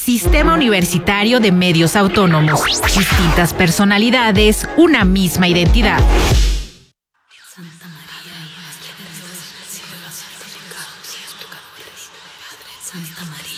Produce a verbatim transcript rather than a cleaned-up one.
Sistema Universitario de Medios Autónomos. Distintas personalidades, una misma identidad. Santa María, Santa María.